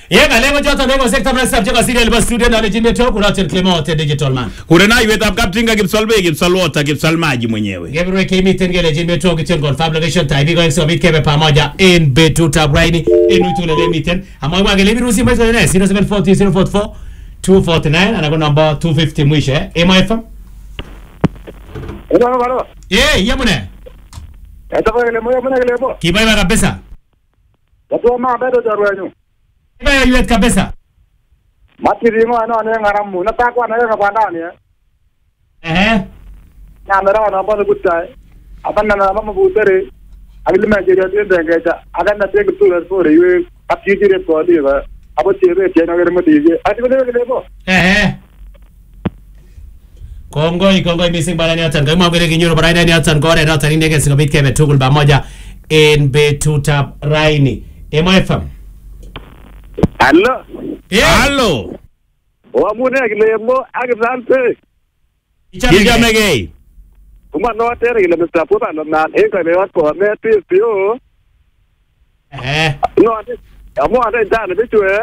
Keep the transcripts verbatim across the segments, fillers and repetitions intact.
Ye kalego joto lego sector message joka serial bus studio na lejinde to kuraten Clement digital man. Kurena iwet ab kaptinga Kipsalbe Kipsalwota Kipsalmaji mwenyewe. Gebro kemiten gele jinde to kitchen confabulation time going so bit kebe pamoja in betuta braini in utule lemiten. Amwa gele virusi mwezo ne zero seven four zero four four two four nine ana number two fifty mwisho eh. M F M. Ela baro. Eh, yamune. Ata kwa gele moyo mwana gele bo. Kibaiba kabisa. Watu ma bado jarwanyu. Kibaiba yuet kabisa. Matiri ngo ano ano ngaramu na takwa na nga kwa ndani eh. Eh. Na ndara na bado kutai. Apana na mama butere. Agile ma jeri ati ndengeja. Agana tege tu resore yue apti jeri ko ali ba. Abo tere tena gele mo dige. Ati gele gele bo. Eh. Kongoi kongoi missing barani atan kama gele kinyoro barani ni atan gore na atan ndege sikobit kebe tugul pamoja in betuta raini. M F M. Allo. Yeah. Allo. Wa mune gele mo agzante. Kigamege. Kuma no tere gele mstapo ba na e ka be wat ko me pio. Eh. No ate. Amo ate dane bitwe.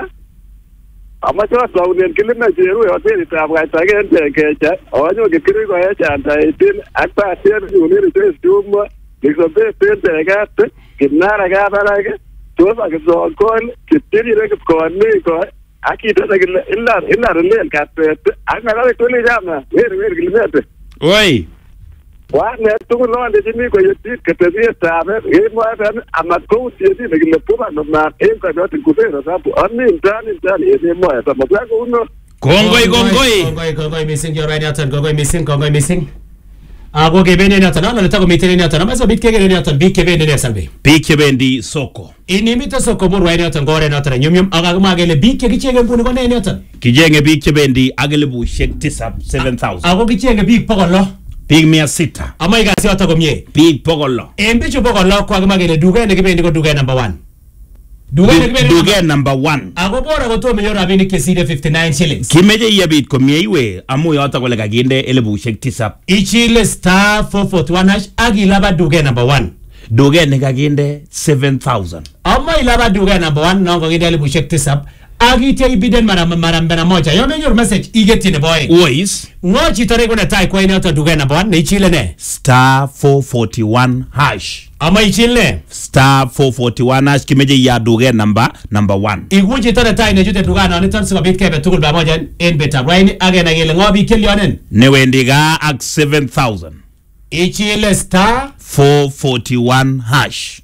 Ama cho so ne gele me jeru yo tere ta ba ta ge te ke cha. O nyo ge kiri ko ya cha ta itin akpa tere ni ni te stum. Ni so be te te ga te. Kinara ga ba ga. To ba ge so ko ke tiri re ko ni ko. Aki to da gele illa illa re ka te. Ana ga to ni jama. Ver ver gele me. Oi. Wa ne tu no de ni ko yeti ke te dia ta be e mo ta ama ko ti di de le puba no na e ka do ti ku te sa pu ani ndani ndani e mo ta mo ta ko uno Kongoi kongoi. Kongoi kongoi missing your right atan kongoi missing kongoi missing. Ago gebene ni atan na nataka miteni ni atan maso bit kege ni atan bit kebe ni salbe. Bit kebendi soko. Ini mito soko mur right atan gore na atan nyum aga ma gele bit kege chege ngune ko ne ni atan. Kijenge bit kebendi agelebu shek tisap seven thousand. Ago kichenge bit pokolo. Big mia sita. Ama igasi ata komye. Big pokolo. Embe chu pokolo kwa aga ma gele duga ne kebendi ko duga number one. Duga ne kebendi duga number one. Ago bora ko to me yora bini keside fifty-nine shillings. Kimeje yabit komye iwe amu yota ko lega ginde elebu shek tisap. Ichile star four forty-one hash agilaba duga number one. Duga ne ginde seven thousand. Ama ilaba duga number one no ko ginde elebu shek tisap. Agite ibiden mara mara mbena moja. Yo me your message igeti ne boy. Voice. Ngochi tare kuna tai kwa ina to duga number one ne ichile ne. Star four forty-one hash. Ama ichile Star four forty-one hash kimeje ya duga number number one. Iguchi tare tai ne jute duga na ne tan sika bit kebe tugul ba moja en beta brain age na gele ngobi kelionen. Ne wendiga ak seven thousand. Ichile star four forty-one hash.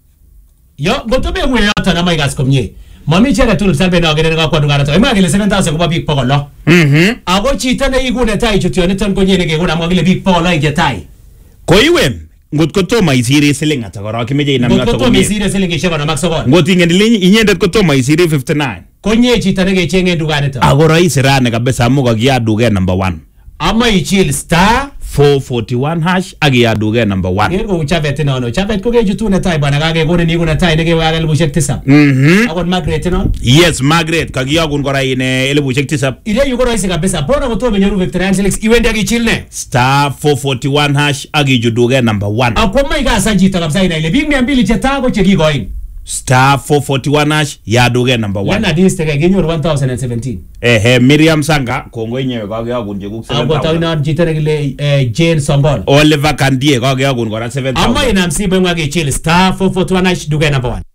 Yo gotobe mwe yata na maigas komye. Mami chega tulu salbe na gele nga kwa duga na to. Ima gele seven thousand kwa big pokolo. Mhm. Ago chita na igune tai chutio ne tan konye ne ge guna mo gele big pokolo ige tai. Ko iwe ngot ko toma isiri silinga takora kimeje ina mna to ko misire silingi sheba na maxo ngot ingeni inyendet ko toma isiri fifty-nine. Konye chita ne ge chenge duga ne to. Agora isirane kabisa amuka kia duga number one. Ama ichil star four forty-one hash agia duga number one. Yego uchavet no no chavet ko ge jutu ne tai bana kage gone ni guna tai ne ge wagal bushek tisap. Mhm. Agon Margaret no. Yes, Margaret kagia gun kora ine ele bushek tisap. Ile yuko rahisi kabisa. Bora ko to menyoru fifty-nine shillings iwende agichil ne. Star four forty-one hash agi duga number one. Akoma igasa jita kabisa ina ile big mia mbili cheta ko cheki goin. Star four forty-one hash ya duga number one. Yana diste ge genyoru one thousand seventeen. Eh Miriam Sanga kongo yenyewe kagia gun jegu seven thousand. Abo tawina jita ne le Jane Songol. Oliver Kandie kagia gun kora seven thousand. Ama ina msibe ngage chill star four forty-one hash duga number one.